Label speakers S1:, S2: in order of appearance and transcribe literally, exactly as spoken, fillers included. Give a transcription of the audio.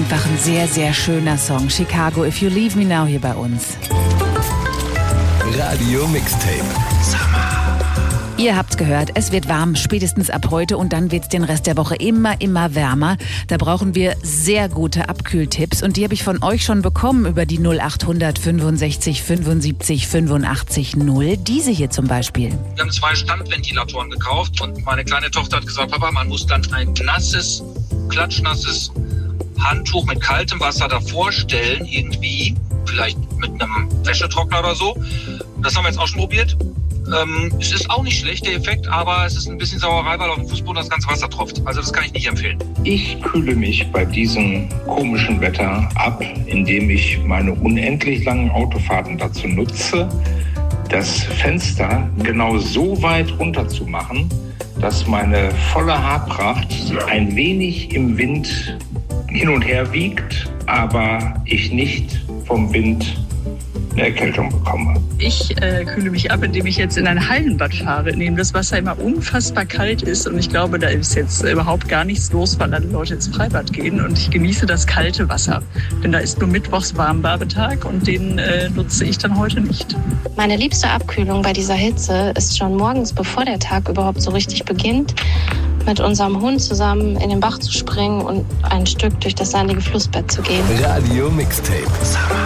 S1: einfach ein sehr, sehr schöner Song. Chicago, If You Leave Me Now hier bei uns.
S2: Radio Mixtape. Summer.
S1: Ihr habt's gehört, es wird warm, spätestens ab heute und dann wird's den Rest der Woche immer, immer wärmer. Da brauchen wir sehr gute Abkühltipps und die habe ich von euch schon bekommen über die null acht hundert fünfundsechzig fünfundsiebzig fünfundachtzig null. Diese hier zum Beispiel.
S3: Wir haben zwei Standventilatoren gekauft und meine kleine Tochter hat gesagt, Papa, man muss dann ein nasses, klatschnasses Handtuch mit kaltem Wasser davor stellen, irgendwie, vielleicht mit einem Wäschetrockner oder so. Das haben wir jetzt auch schon probiert. Ähm, es ist auch nicht schlecht, der Effekt, aber es ist ein bisschen Sauerei, weil auf dem Fußboden das ganze Wasser tropft. Also das kann ich nicht empfehlen.
S4: Ich kühle mich bei diesem komischen Wetter ab, indem ich meine unendlich langen Autofahrten dazu nutze, das Fenster genau so weit runterzumachen, dass meine volle Haarpracht ein wenig im Wind hin und her wiegt, aber ich nicht vom Wind eine Erkältung bekomme.
S5: Ich äh, kühle mich ab, indem ich jetzt in ein Hallenbad fahre, in dem das Wasser immer unfassbar kalt ist. Und ich glaube, da ist jetzt überhaupt gar nichts los, weil alle Leute ins Freibad gehen. Und ich genieße das kalte Wasser. Denn da ist nur mittwochs Warmbadetag und den äh, nutze ich dann heute nicht.
S6: Meine liebste Abkühlung bei dieser Hitze ist schon morgens, bevor der Tag überhaupt so richtig beginnt, mit unserem Hund zusammen in den Bach zu springen und ein Stück durch das sandige Flussbett zu gehen.
S2: Radio Mixtape. Summer.